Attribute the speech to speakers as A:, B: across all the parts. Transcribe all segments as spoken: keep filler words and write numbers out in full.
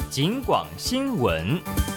A: 警广新闻。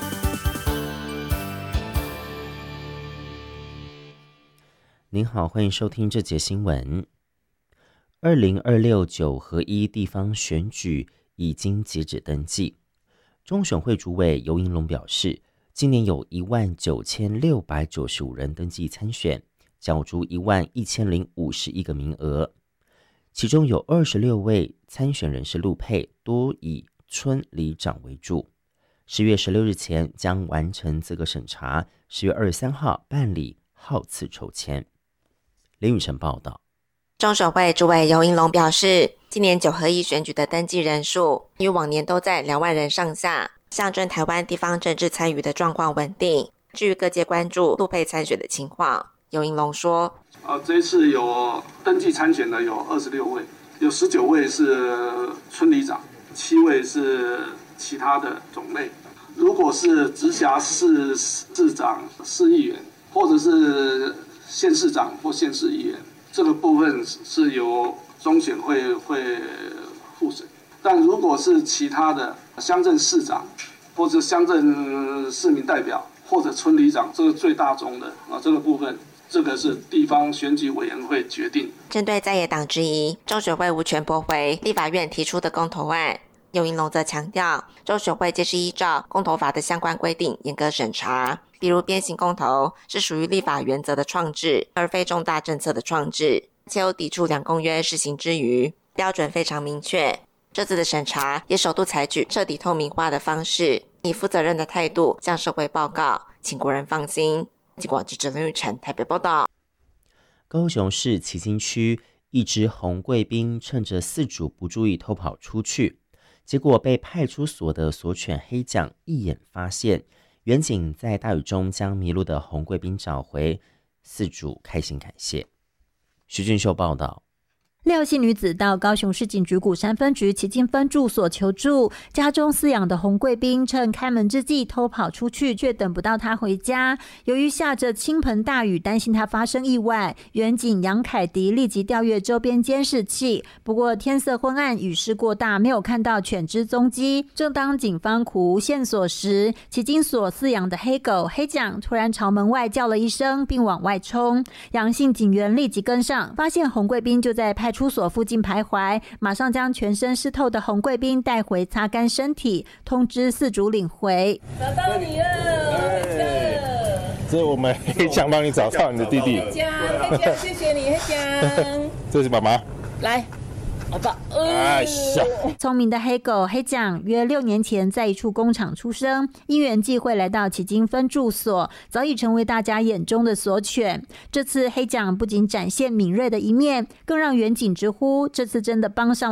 B: 您好，欢迎收听这节新闻。二零二六九合一地方选举已经截止登记。中选会主委游盈隆表示，今年有一万九千六百九十五人登记参选，角逐一万一千零五十一个名额，其中有二十六位参选人是陆配，多以村里长为主。十月十六日前将完成资格审查，十月二十三号办理号次抽签。林宇晨报道。
C: 中选会主委游盈隆表示，今年九合一选举的登记人数与往年都在两万人上下，象征台湾地方政治参与的状况稳定。至于各界关注陆配参选的情况，游盈隆说：
D: 呃，这一次有登记参选的有二十六位，有十九位是村里长，七位是其他的种类。如果是直辖市市长、市议员，或者是县市长或县市议员，这个部分是由中选会会复审。但如果是其他的乡镇市长，或者乡镇市民代表，或者村里长，这个最大宗的啊，这个部分，这个是地方选举委员会决定。
C: 针对在野党质疑中选会无权驳回立法院提出的公投案，游盈隆则强调，中选会皆是依照公投法的相关规定严格审查，比如鞭刑公投是属于立法原则的创制，而非重大政策的创制，且有抵触两公约施行之余，标准非常明确。这次的审查也首度采取彻底透明化的方式，以负责任的态度向社会报告，请国人放心。警广记者林宇晨台北报道。
B: 高雄市旗津区一只红贵宾趁着饲主不注意偷跑出去，结果被派出所的所犬黑酱一眼发现，员警在大雨中将迷路的红贵宾找回，饲主开心感谢。徐俊秀报道。
E: 廖姓女子到高雄市警局鼓山分局旗津分驻所求助，家中饲养的红贵宾趁开门之际偷跑出去，却等不到他回家。由于下着倾盆大雨，担心他发生意外，员警杨凯迪立即调阅周边监视器。不过天色昏暗，雨势过大，没有看到犬只踪迹。正当警方苦无线索时，旗津所饲养的黑狗黑酱突然朝门外叫了一声，并往外冲。杨姓警员立即跟上，发现红贵宾就在派出所附近徘徊，马上将全身湿透的红贵宾带回擦干身体，通知饲主领回。
F: 找到你了，黑酱！
G: 这是我们黑酱帮你找到你的弟弟。
F: 黑酱，黑酱，谢谢你，黑酱。
G: 这是妈妈。
F: 来。好吧，
G: 哎呀！
E: 聪明的黑狗黑酱约六年前在一处工厂出生，因缘际会来到旗津分驻所，早已成为大家眼中的所犬。这次黑酱不仅展现敏锐的一面，更让员警直呼，这次真的帮上